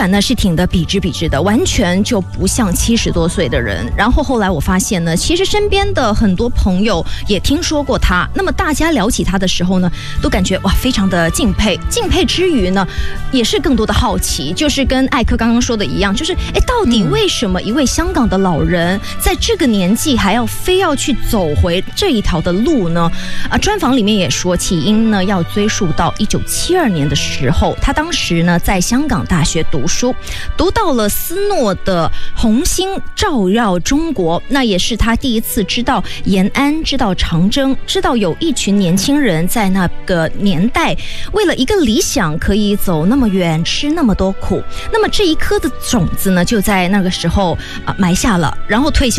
杆呢是挺得笔直的，完全就不像70多岁的人。然后后来我发现呢，其实身边的很多朋友也听说过他，那么大家聊起他的时候呢，都感觉哇非常的敬佩之余呢，也是更多的好奇，就是跟艾克刚刚说的一样，就是到底为什么一位香港的老人在这个年纪还要非要去走回这一条的路呢？专访里面也说，起因呢要追溯到1972年的时候，他当时呢在香港大学读书，读到了斯诺的红星照耀中国，那也是他第一次知道延安，知道长征，知道有一群年轻人在那个年代为了一个理想可以走那么远，吃那么多苦。那么这一颗的种子呢，就在那个时候埋下了。然后退休